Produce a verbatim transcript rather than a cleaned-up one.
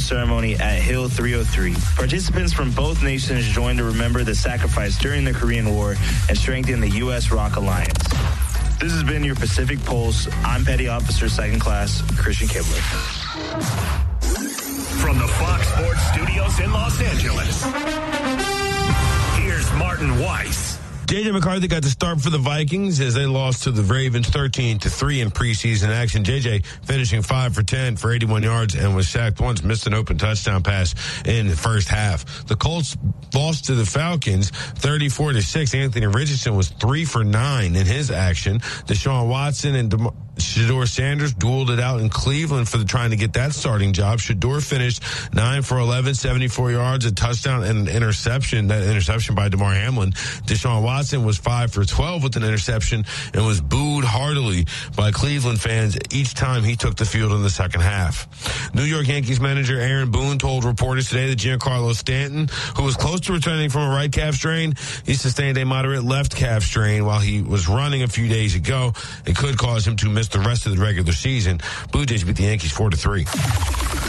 ceremony at Hill three oh three. Participants from both nations joined to remember the sacrifice during the Korean War and strengthen the U S ROK Alliance. This has been your Pacific Pulse. I'm Petty Officer Second Class Christian Kibler. From the Fox Sports Studios in Los Angeles, here's Martin Weiss. J J McCarthy got the start for the Vikings as they lost to the Ravens thirteen to three in preseason action. J J finishing five for ten for eighty-one yards and was sacked once, missed an open touchdown pass in the first half. The Colts lost to the Falcons thirty-four to six. Anthony Richardson was three for nine in his action. Deshaun Watson and DeMar- Shedeur Sanders dueled it out in Cleveland for the trying to get that starting job. Shedeur finished nine for eleven, seventy-four yards, a touchdown and an interception. That interception by DeMar Hamlin. Deshaun Watson was five for twelve with an interception and was booed heartily by Cleveland fans each time he took the field in the second half. New York Yankees manager Aaron Boone told reporters today that Giancarlo Stanton, who was close to returning from a right calf strain, he sustained a moderate left calf strain while he was running a few days ago. It could cause him to miss the rest of the regular season. Blue Jays beat the Yankees four to three.